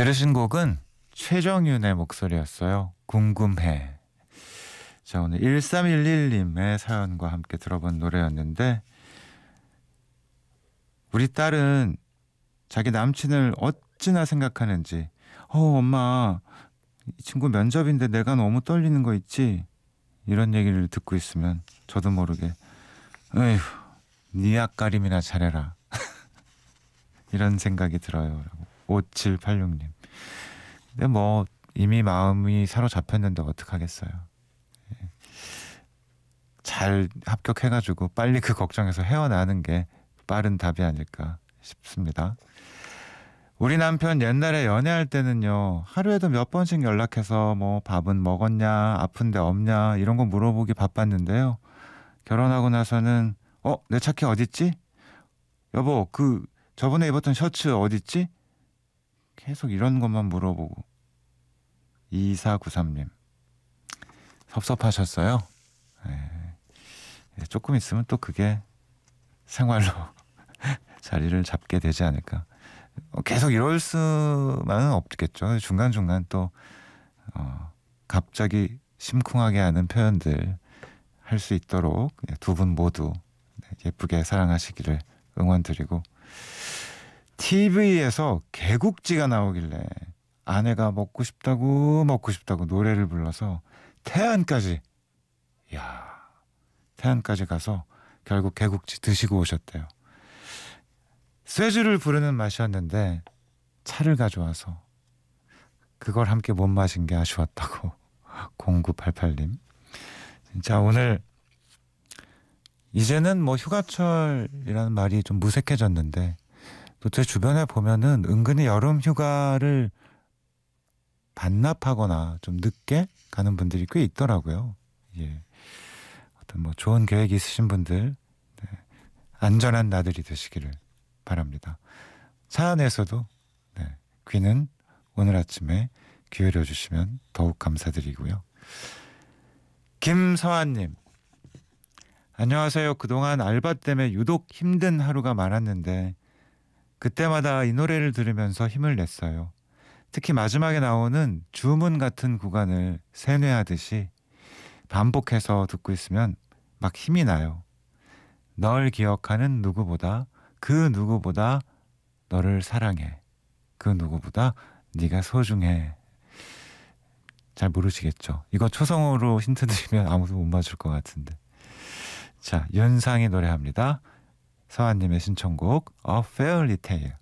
들으신 곡은 최정윤의 목소리였어요. 궁금해. 자, 오늘 1311님의 사연과 함께 들어본 노래였는데, 우리 딸은 자기 남친을 어찌나 생각하는지, 엄마, 이 친구 면접인데 내가 너무 떨리는 거 있지? 이런 얘기를 듣고 있으면 저도 모르게 에휴, 네 앞가림이나 잘해라 이런 생각이 들어요. 5786님. 근데 뭐 이미 마음이 사로잡혔는데 어떡하겠어요. 잘 합격해가지고 빨리 그 걱정에서 헤어나는 게 빠른 답이 아닐까 싶습니다. 우리 남편 옛날에 연애할 때는요, 하루에도 몇 번씩 연락해서 뭐 밥은 먹었냐, 아픈데 없냐 이런 거 물어보기 바빴는데요. 결혼하고 나서는 내 차키 어딨지? 여보, 저번에 입었던 셔츠 어딨지? 계속 이런 것만 물어보고. 2493님 섭섭하셨어요? 조금 있으면 또 그게 생활로 자리를 잡게 되지 않을까. 계속 이럴 수만은 없겠죠. 중간중간 또 갑자기 심쿵하게 하는 표현들 할 수 있도록 두 분 모두 예쁘게 사랑하시기를 응원드리고, TV에서 개국지가 나오길래 아내가 먹고 싶다고 노래를 불러서 태안까지 가서 결국 개국지 드시고 오셨대요. 쇠주를 부르는 맛이었는데 차를 가져와서 그걸 함께 못 마신 게 아쉬웠다고. 0988님. 진짜 오늘 이제는 뭐 휴가철이라는 말이 좀 무색해졌는데, 또 제 주변에 보면은 은근히 여름 휴가를 반납하거나 좀 늦게 가는 분들이 꽤 있더라고요. 어떤 뭐 좋은 계획 있으신 분들, 안전한 나들이 되시기를 바랍니다. 사연에서도 귀는 오늘 아침에 기울여 주시면 더욱 감사드리고요. 김서환님, 안녕하세요. 그동안 알바 때문에 유독 힘든 하루가 많았는데 그때마다 이 노래를 들으면서 힘을 냈어요. 특히 마지막에 나오는 주문 같은 구간을 세뇌하듯이 반복해서 듣고 있으면 막 힘이 나요. 널 기억하는 누구보다, 그 누구보다 너를 사랑해. 그 누구보다 네가 소중해. 잘 모르시겠죠? 이거 초성으로 힌트 드리면 아무도 못 맞출 것 같은데. 자, 윤상이 노래합니다. 서한님의 신청곡 A Fairy Tale.